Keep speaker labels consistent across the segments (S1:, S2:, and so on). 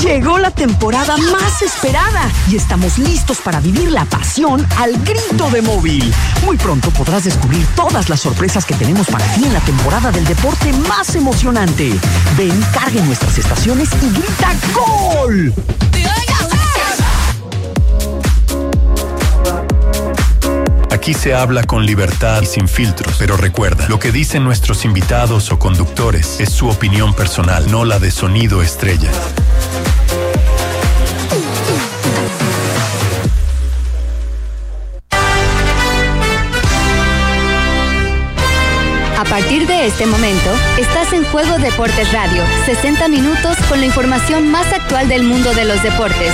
S1: Llegó la temporada más esperada y estamos listos para vivir la pasión al grito de Móvil. Muy pronto podrás descubrir todas las sorpresas que tenemos para ti en la temporada del deporte más emocionante. Ven, carga en nuestras estaciones y grita ¡Gol!
S2: Aquí se habla con libertad y sin filtros, pero recuerda, lo que dicen nuestros invitados o conductores es su opinión personal, no la de Sonido Estrella.
S3: A partir de este momento, estás en Juego Deportes Radio, 60 minutos con la información más actual del mundo de los deportes.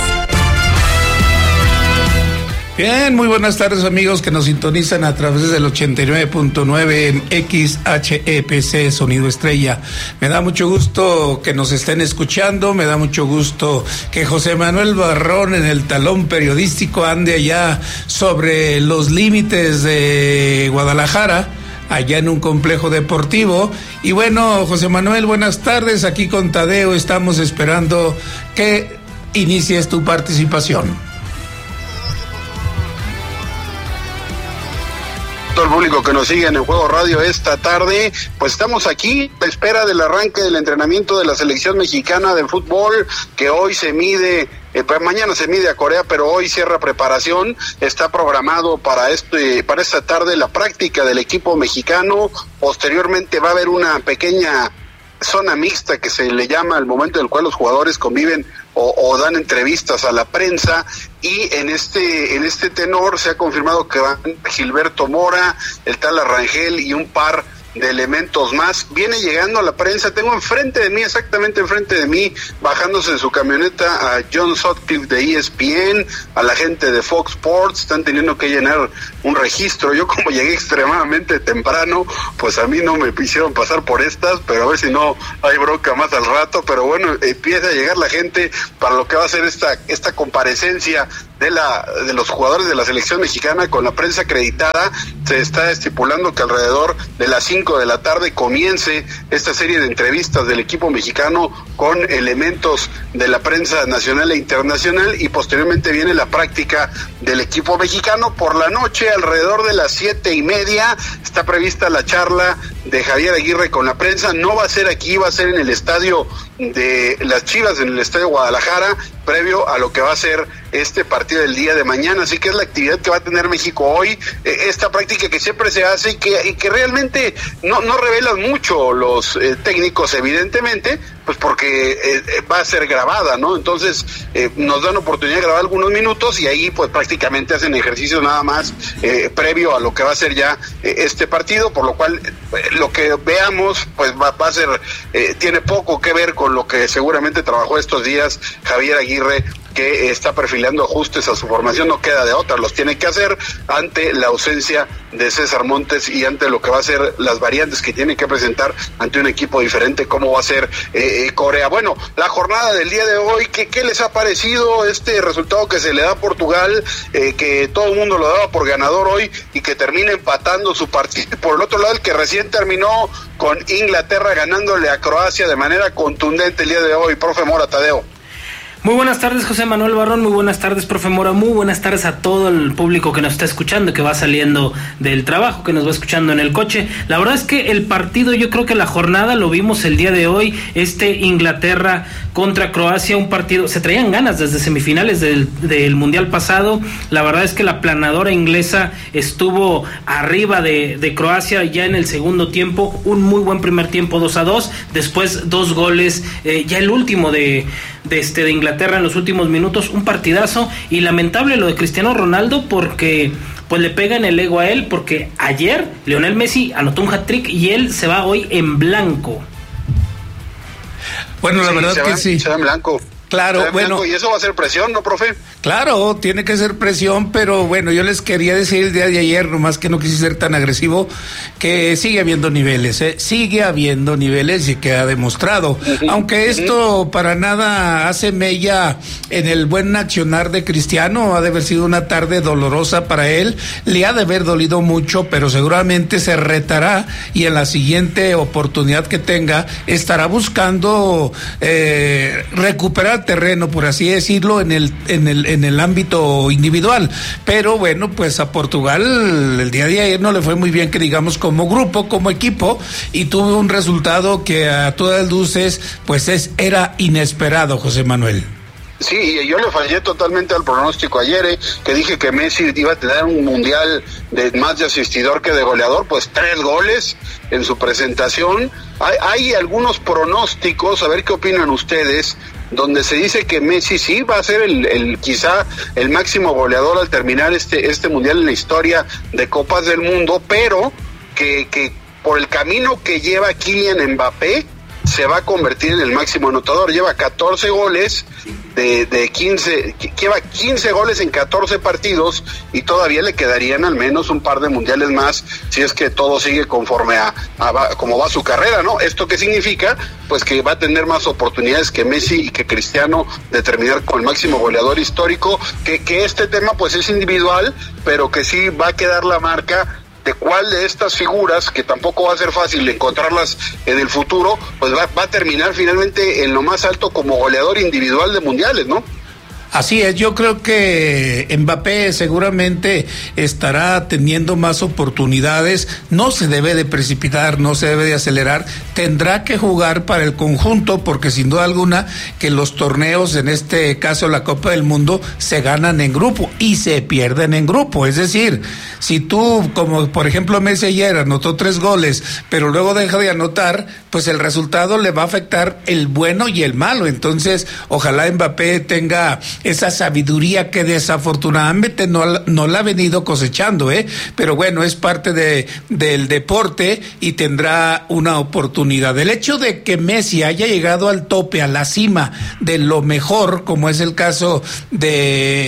S4: Bien, muy buenas tardes amigos que nos sintonizan a través del 89.9 en XHEPC Sonido Estrella. Me da mucho gusto que nos estén escuchando, me da mucho gusto que José Manuel Barrón en el talón periodístico ande allá sobre los límites de Guadalajara, allá en un complejo deportivo. Y bueno, José Manuel, buenas tardes, aquí con Tadeo estamos esperando que inicies tu participación.
S5: Todo el público que nos sigue en el Juego Radio esta tarde, pues estamos aquí a espera del arranque del entrenamiento de la selección mexicana de fútbol, que hoy se mide, mañana se mide a Corea, pero hoy cierra preparación. Está programado para esta tarde la práctica del equipo mexicano. Posteriormente va a haber una pequeña zona mixta que se le llama al momento en el cual los jugadores conviven o dan entrevistas a la prensa, y en este tenor se ha confirmado que van Gilberto Mora, el tal Arrangel y un par de elementos más. Viene llegando a la prensa, tengo exactamente enfrente de mí, bajándose de su camioneta, a John Sutcliffe de ESPN, a la gente de Fox Sports. Están teniendo que llenar un registro. Yo, como llegué extremadamente temprano, pues a mí no me hicieron pasar por estas, pero a ver si no hay bronca más al rato. Pero bueno, empieza a llegar la gente para lo que va a ser esta comparecencia de los jugadores de la selección mexicana con la prensa acreditada. Se está estipulando que alrededor de las 5 de la tarde comience esta serie de entrevistas del equipo mexicano con elementos de la prensa nacional e internacional, y posteriormente viene la práctica del equipo mexicano. Por la noche, alrededor de las 7:30, está prevista la charla de Javier Aguirre con la prensa. No va a ser aquí, va a ser en el estadio de las Chivas, en el estadio Guadalajara, previo a lo que va a ser este partido del día de mañana. Así que es la actividad que va a tener México hoy, esta práctica que siempre se hace y que realmente no revelan mucho los técnicos, evidentemente, pues porque va a ser grabada, ¿no? Entonces nos dan oportunidad de grabar algunos minutos y ahí pues prácticamente hacen ejercicio nada más previo a lo que va a ser ya este partido, por lo cual lo que veamos pues va a ser, tiene poco que ver con lo que seguramente trabajó estos días Javier Aguirre, que está perfilando ajustes a su formación. No queda de otra, los tiene que hacer ante la ausencia de César Montes y ante lo que va a ser las variantes que tiene que presentar ante un equipo diferente como va a ser Corea. Bueno, la jornada del día de hoy, ¿qué les ha parecido este resultado que se le da a Portugal, que todo el mundo lo daba por ganador hoy y que termina empatando su partido? Por el otro lado, el que recién terminó con Inglaterra ganándole a Croacia de manera contundente el día de hoy. Profe Mora, Tadeo.
S6: Muy buenas tardes, José Manuel Barrón, muy buenas tardes, profe Mora, muy buenas tardes a todo el público que nos está escuchando, que va saliendo del trabajo, que nos va escuchando en el coche. La verdad es que el partido, yo creo que la jornada lo vimos el día de hoy, Inglaterra contra Croacia, un partido, se traían ganas desde semifinales del Mundial pasado. La verdad es que la planadora inglesa estuvo arriba de Croacia ya en el segundo tiempo, un muy buen primer tiempo, 2-2, después 2 goles, ya el último de Inglaterra en los últimos minutos, un partidazo, y lamentable lo de Cristiano Ronaldo, porque pues le pega en el ego a él, porque ayer Lionel Messi anotó un hat-trick y él se va hoy en blanco.
S4: Bueno, la verdad que sí.
S5: Se va en blanco.
S4: Claro, bueno.
S5: Y eso va a ser presión, ¿no, profe?
S4: Claro, tiene que ser presión, pero bueno, yo les quería decir el día de ayer, nomás que no quise ser tan agresivo, que sigue habiendo niveles, sigue habiendo niveles y que ha demostrado. Aunque esto para nada hace mella en el buen accionar de Cristiano, ha de haber sido una tarde dolorosa para él, le ha de haber dolido mucho, pero seguramente se retará y en la siguiente oportunidad que tenga estará buscando recuperar gana terreno, por así decirlo, en el ámbito individual. Pero bueno, pues a Portugal el día de ayer no le fue muy bien, que digamos, como grupo, como equipo, y tuvo un resultado que a todas luces pues era inesperado, José Manuel.
S5: Sí, yo le fallé totalmente al pronóstico ayer, que dije que Messi iba a tener un mundial de más de asistidor que de goleador, pues 3 goles en su presentación. Hay algunos pronósticos, a ver qué opinan ustedes, donde se dice que Messi sí va a ser quizá el máximo goleador al terminar este mundial en la historia de Copas del Mundo, pero que por el camino que lleva Kylian Mbappé se va a convertir en el máximo anotador. Lleva 14 goles de 15, lleva 15 goles en 14 partidos y todavía le quedarían al menos un par de mundiales más si es que todo sigue conforme a como va su carrera, ¿no? ¿Esto qué significa? Pues que va a tener más oportunidades que Messi y que Cristiano de terminar con el máximo goleador histórico, que este tema pues es individual, pero que sí va a quedar la marca de cuál de estas figuras, que tampoco va a ser fácil encontrarlas en el futuro, pues va a terminar finalmente en lo más alto como goleador individual de mundiales, ¿no?
S4: Así es, yo creo que Mbappé seguramente estará teniendo más oportunidades, no se debe de precipitar, no se debe de acelerar, tendrá que jugar para el conjunto, porque sin duda alguna que los torneos, en este caso la Copa del Mundo, se ganan en grupo y se pierden en grupo, es decir, si tú, como por ejemplo Messi ayer anotó 3 goles, pero luego deja de anotar, pues el resultado le va a afectar el bueno y el malo, entonces ojalá Mbappé tenga esa sabiduría que desafortunadamente no la ha venido cosechando, pero bueno, es parte del deporte y tendrá una oportunidad. El hecho de que Messi haya llegado al tope, a la cima de lo mejor, como es el caso de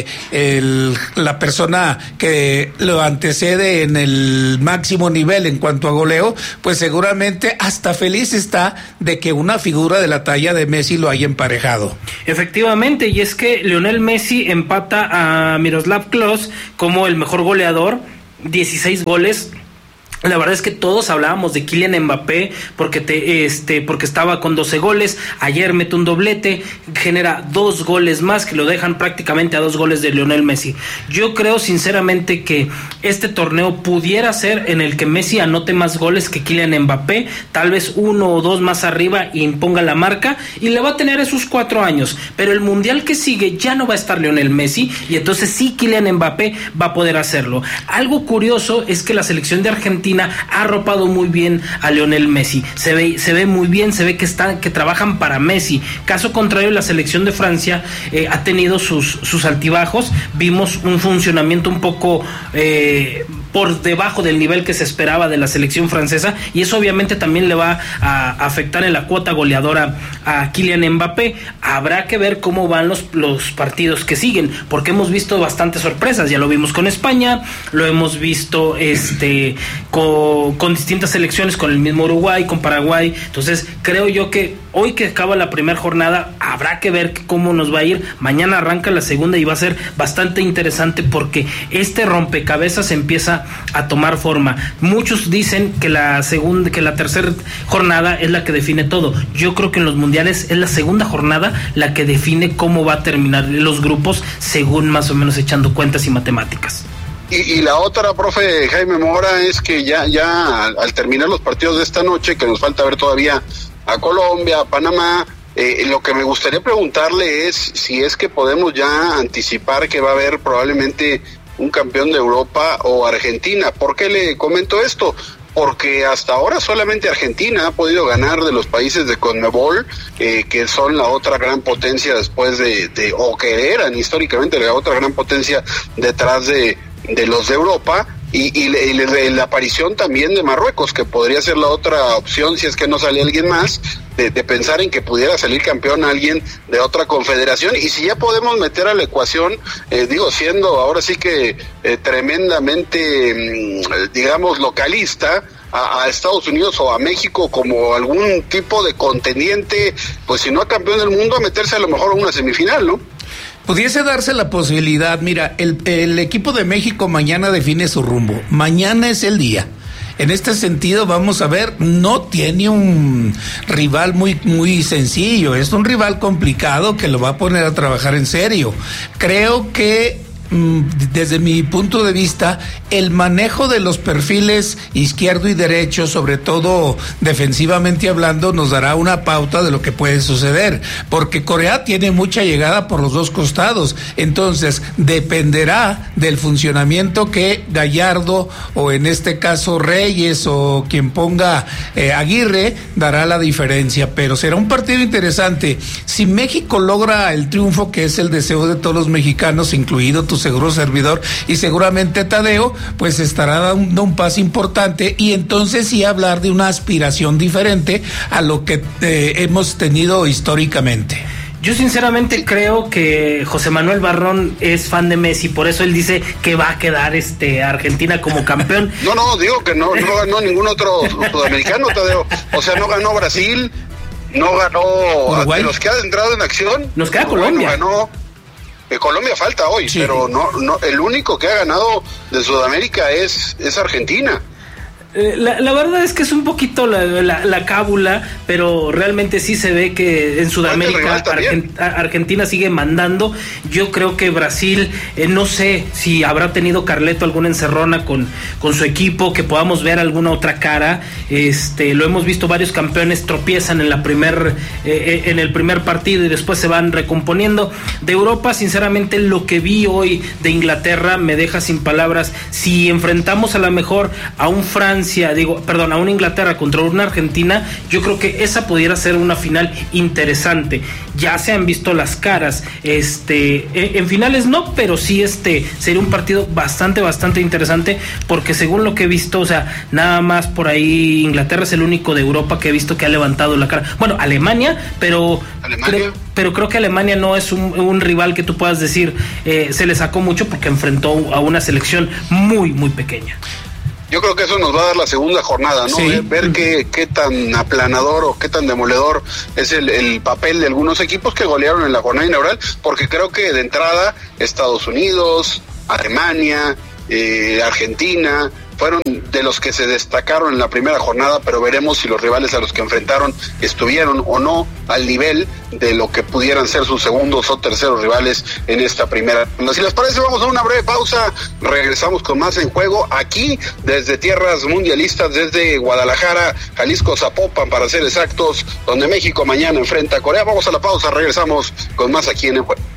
S4: la persona que lo antecede en el máximo nivel en cuanto a goleo, pues seguramente hasta feliz está de que una figura de la talla de Messi lo haya emparejado.
S6: Efectivamente, y es que Lionel Messi empata a Miroslav Klose como el mejor goleador, 16 goles. La verdad es que todos hablábamos de Kylian Mbappé porque estaba con 12 goles, ayer mete un doblete, genera 2 goles más que lo dejan prácticamente a 2 goles de Lionel Messi. Yo creo sinceramente que este torneo pudiera ser en el que Messi anote más goles que Kylian Mbappé, tal vez 1 o 2 más arriba y imponga la marca, y le va a tener esos 4 años, pero el mundial que sigue ya no va a estar Lionel Messi y entonces sí Kylian Mbappé va a poder hacerlo. Algo curioso es que la selección de Argentina ha arropado muy bien a Lionel Messi, se ve muy bien, se ve que trabajan para Messi. Caso contrario, la selección de Francia ha tenido sus altibajos, vimos un funcionamiento un poco por debajo del nivel que se esperaba de la selección francesa, y eso obviamente también le va a afectar en la cuota goleadora a Kylian Mbappé. Habrá que ver cómo van los partidos que siguen, porque hemos visto bastantes sorpresas, ya lo vimos con España, lo hemos visto con distintas selecciones, con el mismo Uruguay, con Paraguay. Entonces creo yo que hoy que acaba la primera jornada habrá que ver cómo nos va a ir. Mañana arranca la segunda y va a ser bastante interesante porque este rompecabezas empieza a tomar forma. Muchos dicen que la tercera jornada es la que define todo. Yo creo que en los mundiales es la segunda jornada la que define cómo va a terminar los grupos, según más o menos echando cuentas y matemáticas.
S5: Y la otra, profe Jaime Mora, es que ya al terminar los partidos de esta noche, que nos falta ver todavía a Colombia, a Panamá, lo que me gustaría preguntarle es si es que podemos ya anticipar que va a haber probablemente un campeón de Europa o Argentina. ¿Por qué le comento esto? Porque hasta ahora solamente Argentina ha podido ganar de los países de CONMEBOL, que son la otra gran potencia después o que eran históricamente la otra gran potencia detrás de los de Europa, y la aparición también de Marruecos, que podría ser la otra opción si es que no sale alguien más, de pensar en que pudiera salir campeón alguien de otra confederación. Y si ya podemos meter a la ecuación, siendo ahora sí que tremendamente, digamos, localista, a Estados Unidos o a México como algún tipo de contendiente, pues si no a campeón del mundo, a meterse a lo mejor a una semifinal, ¿no?
S4: Pudiese darse la posibilidad. Mira, el equipo de México mañana define su rumbo. Mañana es el día. En este sentido, vamos a ver, no tiene un rival muy sencillo, es un rival complicado que lo va a poner a trabajar en serio. Creo que desde mi punto de vista, el manejo de los perfiles izquierdo y derecho, sobre todo defensivamente hablando, nos dará una pauta de lo que puede suceder, porque Corea tiene mucha llegada por los dos costados, entonces dependerá del funcionamiento que Gallardo, o en este caso Reyes, o quien ponga Aguirre, dará la diferencia, pero será un partido interesante. Si México logra el triunfo, que es el deseo de todos los mexicanos, incluido tu seguro servidor y seguramente Tadeo, pues estará dando un paso importante, y entonces sí hablar de una aspiración diferente a lo que hemos tenido históricamente.
S6: Yo sinceramente creo que José Manuel Barrón es fan de Messi, por eso él dice que va a quedar Argentina como campeón.
S5: No, digo que no ganó ningún otro sudamericano, Tadeo. O sea, no ganó Brasil, no ganó Uruguay. De los que ha entrado en acción.
S6: Nos queda Colombia.
S5: No ganó. Colombia falta hoy, sí. Pero no, el único que ha ganado de Sudamérica es Argentina.
S6: La verdad es que es un poquito la cábula, pero realmente sí se ve que en Sudamérica Argentina sigue mandando. Yo creo que Brasil, no sé si habrá tenido Carleto alguna encerrona con su equipo, que podamos ver alguna otra cara. Lo hemos visto, varios campeones tropiezan en el primer partido y después se van recomponiendo. De Europa, sinceramente, lo que vi hoy de Inglaterra me deja sin palabras. Si enfrentamos a lo mejor a un Francia, a una Inglaterra contra una Argentina, yo creo que esa pudiera ser una final interesante. Ya se han visto las caras, en finales no, pero sí sería un partido bastante interesante, porque según lo que he visto, o sea, nada más por ahí Inglaterra es el único de Europa que he visto que ha levantado la cara. Bueno, Alemania, pero creo que Alemania no es un rival que tú puedas decir se le sacó mucho, porque enfrentó a una selección muy pequeña.
S5: Yo creo que eso nos va a dar la segunda jornada, ¿no? Sí. Ver qué tan aplanador o qué tan demoledor es el papel de algunos equipos que golearon en la jornada inaugural, porque creo que de entrada Estados Unidos, Alemania, Argentina fueron de los que se destacaron en la primera jornada, pero veremos si los rivales a los que enfrentaron estuvieron o no al nivel de lo que pudieran ser sus segundos o terceros rivales en esta primera. Si les parece, vamos a una breve pausa, regresamos con más En Juego, aquí desde tierras mundialistas, desde Guadalajara, Jalisco, Zapopan, para ser exactos, donde México mañana enfrenta a Corea. Vamos a la pausa, regresamos con más aquí en En Juego.